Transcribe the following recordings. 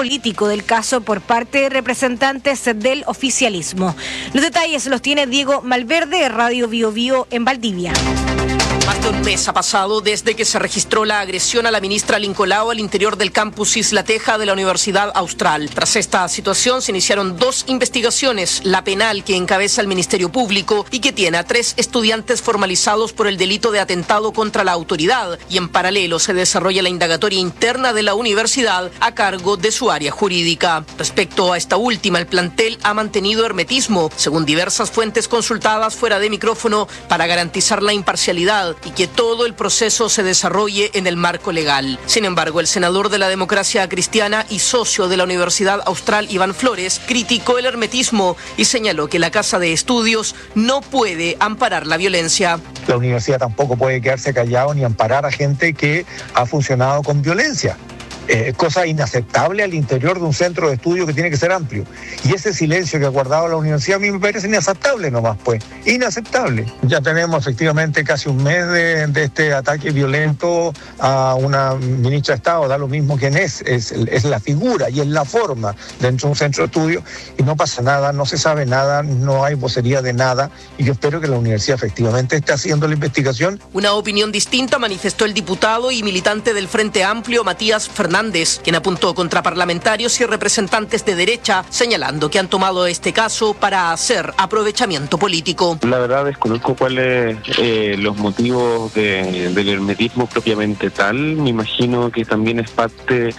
político del caso por parte de representantes del oficialismo. Los detalles los tiene Diego Malverde, Radio Bio Bio en Valdivia. Más de un mes ha pasado desde que se registró la agresión a la ministra Lincolao al interior del campus Isla Teja de la Universidad Austral. Tras esta situación se iniciaron 2 investigaciones, la penal que encabeza el Ministerio Público y que tiene a 3 estudiantes formalizados por el delito de atentado contra la autoridad, y en paralelo se desarrolla la indagatoria interna de la universidad a cargo de su área jurídica. Respecto a esta última, el plantel ha mantenido hermetismo, según diversas fuentes consultadas fuera de micrófono, para garantizar la imparcialidad y que todo el proceso se desarrolle en el marco legal. Sin embargo, el senador de la Democracia Cristiana y socio de la Universidad Austral, Iván Flores, criticó el hermetismo y señaló que la Casa de Estudios no puede amparar la violencia. La universidad tampoco puede quedarse callado ni amparar a gente que ha funcionado con violencia. Cosa inaceptable al interior de un centro de estudio que tiene que ser amplio. Y ese silencio que ha guardado la universidad a mí me parece inaceptable nomás, pues. Inaceptable. Ya tenemos efectivamente casi un mes de este ataque violento a una ministra de Estado, da lo mismo quién es la figura y es la forma dentro de un centro de estudio, y no pasa nada, no se sabe nada, no hay vocería de nada, y yo espero que la universidad efectivamente esté haciendo la investigación. Una opinión distinta manifestó el diputado y militante del Frente Amplio, Matías Fernández, quien apuntó contra parlamentarios y representantes de derecha, señalando que han tomado este caso para hacer aprovechamiento político. La verdad desconozco cuáles los motivos del hermetismo propiamente tal. Me imagino que también es parte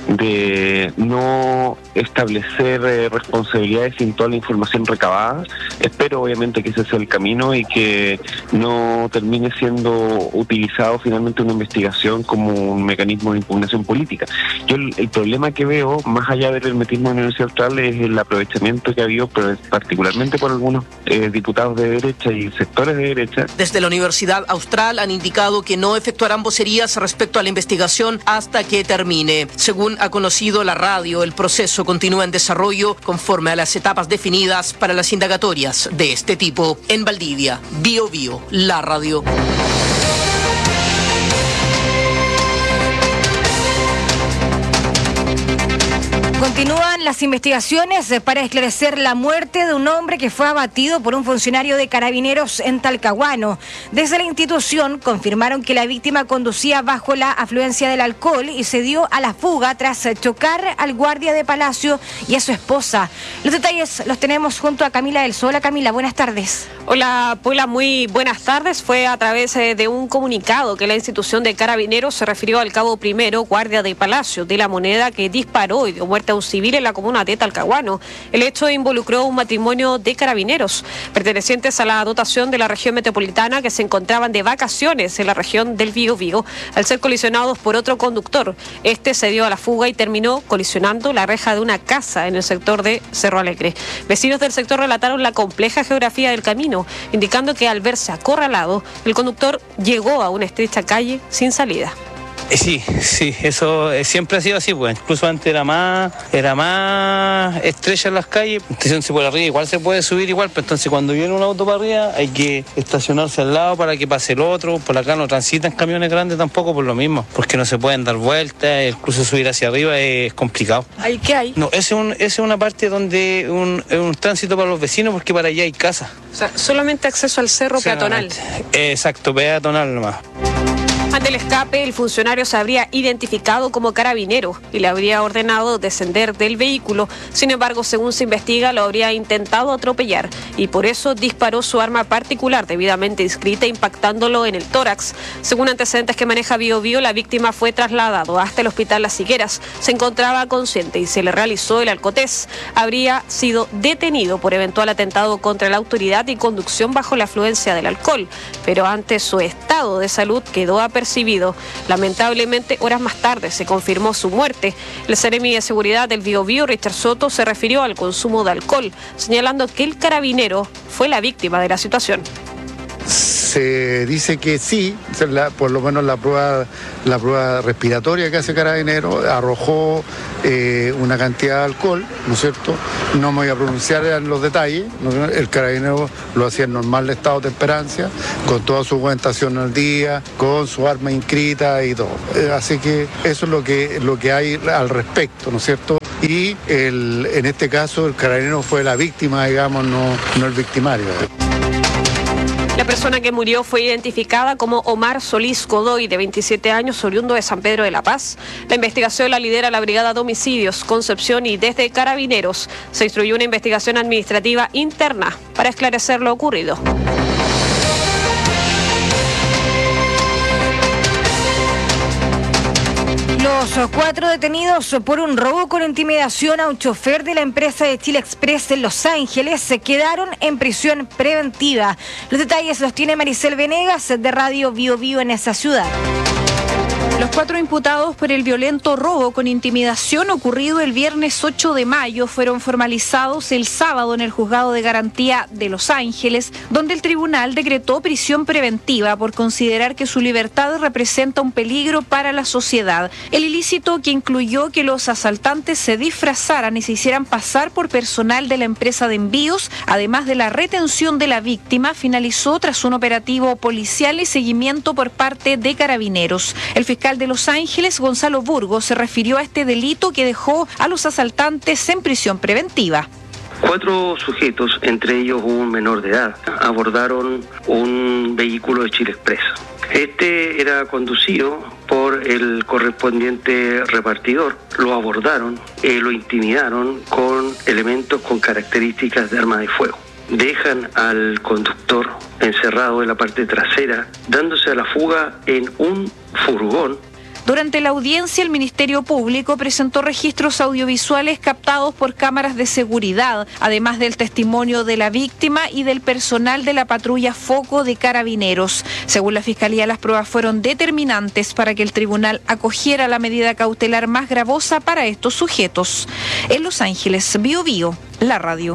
de no establecer responsabilidades sin toda la información recabada. Espero obviamente que ese sea el camino y que no termine siendo utilizado finalmente una investigación como un mecanismo de impugnación política. Yo el problema que veo, más allá del hermetismo de la Universidad Austral, es el aprovechamiento que ha habido, pero particularmente por algunos diputados de derecha y sectores de derecha. Desde la Universidad Austral han indicado que no efectuarán vocerías respecto a la investigación hasta que termine. Según ha conocido la radio, el proceso continúa en desarrollo conforme a las etapas definidas para las indagatorias de este tipo. En Valdivia, Bio Bio, la radio. Continúan las investigaciones para esclarecer la muerte de un hombre que fue abatido por un funcionario de Carabineros en Talcahuano. Desde la institución confirmaron que la víctima conducía bajo la afluencia del alcohol y se dio a la fuga tras chocar al guardia de Palacio y a su esposa. Los detalles los tenemos junto a Camila del Sol. Hola Camila, buenas tardes. Hola Paula, muy buenas tardes. Fue a través de un comunicado que la institución de Carabineros se refirió al cabo primero, guardia de Palacio de la Moneda, que disparó y dio muerte a un civil en la comuna de Talcahuano. El hecho involucró un matrimonio de carabineros pertenecientes a la dotación de la región metropolitana que se encontraban de vacaciones en la región del Biobío al ser colisionados por otro conductor. Este se dio a la fuga y terminó colisionando la reja de una casa en el sector de Cerro Alegre. Vecinos del sector relataron la compleja geografía del camino, indicando que al verse acorralado, el conductor llegó a una estrecha calle sin salida. Sí, eso siempre ha sido así, pues. Incluso antes era más estrecha en las calles, entonces por arriba igual se puede subir igual, pero entonces cuando viene un auto para arriba hay que estacionarse al lado para que pase el otro. Por acá no transitan camiones grandes tampoco por lo mismo, porque no se pueden dar vueltas, incluso subir hacia arriba es complicado. ¿Ahí qué hay? No, esa es una parte donde es un tránsito para los vecinos, porque para allá hay casas. O sea, solamente acceso al cerro peatonal. Exacto, peatonal nomás. Ante el escape, el funcionario se habría identificado como carabinero y le habría ordenado descender del vehículo. Sin embargo, según se investiga, lo habría intentado atropellar y por eso disparó su arma particular debidamente inscrita, impactándolo en el tórax. Según antecedentes que maneja Bio Bio, la víctima fue trasladado hasta el hospital Las Higueras. Se encontraba consciente y se le realizó el alcotés. Habría sido detenido por eventual atentado contra la autoridad y conducción bajo la afluencia del alcohol, pero ante su estado de salud quedó apercibido. Lamentablemente, horas más tarde se confirmó su muerte. El seremi de seguridad del Biobío, Richard Soto, se refirió al consumo de alcohol, señalando que el carabinero fue la víctima de la situación. Se dice que sí, por lo menos la prueba respiratoria que hace Carabinero arrojó una cantidad de alcohol, ¿no es cierto? No me voy a pronunciar en los detalles, ¿no? El Carabinero lo hacía en normal estado de temperancia, con toda su documentación al día, con su arma inscrita y todo. Así que eso es lo que hay al respecto, ¿no es cierto? y en este caso el carabinero fue la víctima, digamos, no el victimario. La persona que murió fue identificada como Omar Solís Godoy, de 27 años, oriundo de San Pedro de la Paz. La investigación la lidera la Brigada de Homicidios, Concepción, y desde Carabineros se instruyó una investigación administrativa interna para esclarecer lo ocurrido. Los 4 detenidos por un robo con intimidación a un chofer de la empresa de Chile Express en Los Ángeles se quedaron en prisión preventiva. Los detalles los tiene Maricel Venegas de Radio Bio Bio en esa ciudad. Los 4 imputados por el violento robo con intimidación ocurrido el viernes 8 de mayo fueron formalizados el sábado en el Juzgado de Garantía de Los Ángeles, donde el tribunal decretó prisión preventiva por considerar que su libertad representa un peligro para la sociedad. El ilícito, que incluyó que los asaltantes se disfrazaran y se hicieran pasar por personal de la empresa de envíos, además de la retención de la víctima, finalizó tras un operativo policial y seguimiento por parte de Carabineros. El fiscal de Los Ángeles, Gonzalo Burgos, se refirió a este delito que dejó a los asaltantes en prisión preventiva. 4 sujetos, entre ellos un menor de edad, abordaron un vehículo de Chile Express. Este era conducido por el correspondiente repartidor. Lo abordaron, lo intimidaron con elementos con características de arma de fuego. Dejan al conductor encerrado en la parte trasera, dándose a la fuga en un furgón. Durante la audiencia, el Ministerio Público presentó registros audiovisuales captados por cámaras de seguridad, además del testimonio de la víctima y del personal de la patrulla Foco de Carabineros. Según la Fiscalía, las pruebas fueron determinantes para que el tribunal acogiera la medida cautelar más gravosa para estos sujetos. En Los Ángeles, Bio Bio, la radio.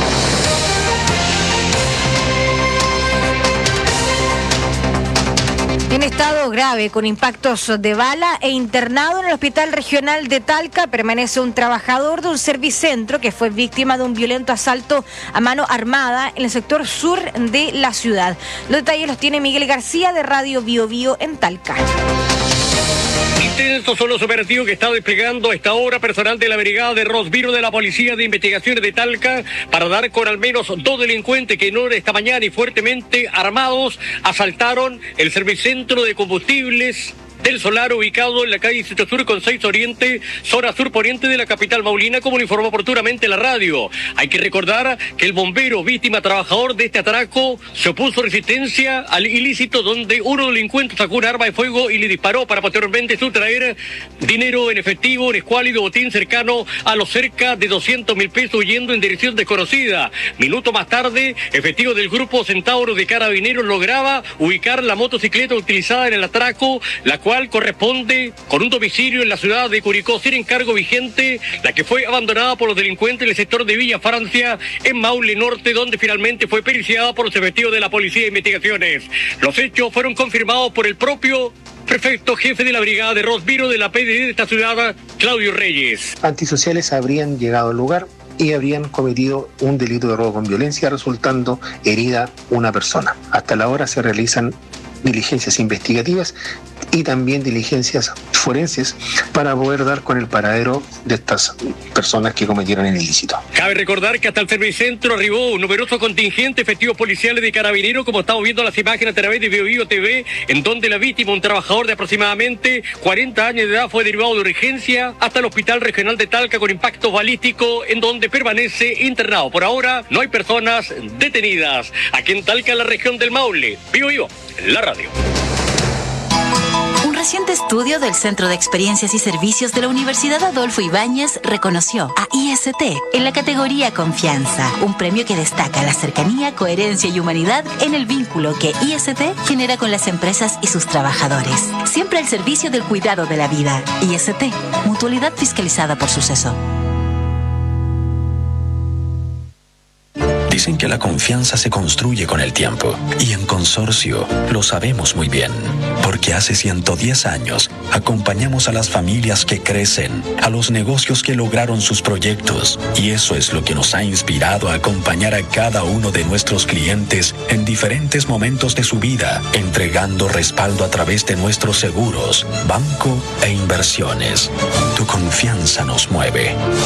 En estado grave, con impactos de bala e internado en el Hospital Regional de Talca, permanece un trabajador de un servicentro que fue víctima de un violento asalto a mano armada en el sector sur de la ciudad. Los detalles los tiene Miguel García de Radio Bio Bio en Talca. Intensos son los operativos que está desplegando a esta hora personal de la Brigada de Rosbiro de la Policía de Investigaciones de Talca para dar con al menos 2 delincuentes que en hora esta mañana y fuertemente armados asaltaron el servicentro de combustibles del Solar, ubicado en la calle 7 Sur con 6 Oriente, zona sur poniente de la capital maulina, como lo informó oportunamente la radio. Hay que recordar que el bombero, víctima trabajador de este atraco, se opuso resistencia al ilícito, donde uno delincuente sacó un arma de fuego y le disparó para posteriormente sustraer dinero en efectivo, un escuálido botín cercano a los cerca de 200.000 pesos, huyendo en dirección desconocida. Minutos más tarde, efectivo del grupo Centauro de Carabineros lograba ubicar la motocicleta utilizada en el atraco, la cual corresponde con un domicilio en la ciudad de Curicó, sin encargo vigente, la que fue abandonada por los delincuentes en el sector de Villa Francia, en Maule Norte, donde finalmente fue periciada por los efectivos de la Policía de Investigaciones. Los hechos fueron confirmados por el propio prefecto jefe de la Brigada de Rosbiro de la PDI de esta ciudad, Claudio Reyes. Antisociales habrían llegado al lugar y habrían cometido un delito de robo con violencia, resultando herida una persona. Hasta la hora se realizan diligencias investigativas y también diligencias forenses para poder dar con el paradero de estas personas que cometieron el ilícito. Cabe recordar que hasta el servicentro arribó un numeroso contingente efectivos policiales de Carabineros, como estamos viendo las imágenes a través de Bio Bio TV, en donde la víctima, un trabajador de aproximadamente 40 años de edad, fue derivado de urgencia hasta el Hospital Regional de Talca con impacto balístico, en donde permanece internado. Por ahora no hay personas detenidas. Aquí en Talca, en la región del Maule. Bio Bio, la radio. Un reciente estudio del Centro de Experiencias y Servicios de la Universidad Adolfo Ibáñez reconoció a IST en la categoría Confianza, un premio que destaca la cercanía, coherencia y humanidad en el vínculo que IST genera con las empresas y sus trabajadores. Siempre al servicio del cuidado de la vida. IST, mutualidad fiscalizada por Suceso. Dicen que la confianza se construye con el tiempo, y en Consorcio lo sabemos muy bien, porque hace 110 años acompañamos a las familias que crecen, a los negocios que lograron sus proyectos, y eso es lo que nos ha inspirado a acompañar a cada uno de nuestros clientes en diferentes momentos de su vida, entregando respaldo a través de nuestros seguros, banco e inversiones. Tu confianza nos mueve.